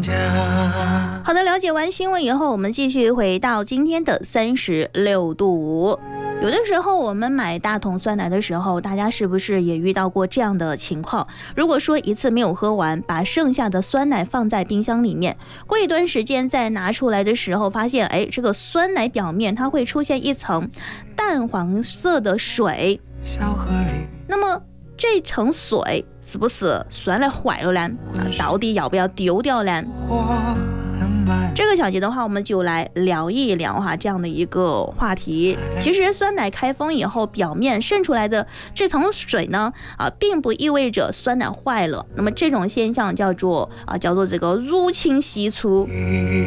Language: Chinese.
好的，了解完新闻以后，我们继续回到今天的36度。有的时候我们买大桶酸奶的时候，大家是不是也遇到过这样的情况？如果说一次没有喝完，把剩下的酸奶放在冰箱里面，过一段时间再拿出来的时候，发现这个酸奶表面它会出现一层淡黄色的水，那么这层水是不是酸奶坏了呢？到底要不要丢掉呢？这个小节的话，我们就来聊一聊这样的一个话题。其实酸奶开封以后，表面渗出来的这层水呢，并不意味着酸奶坏了。那么这种现象叫做这个乳清析出。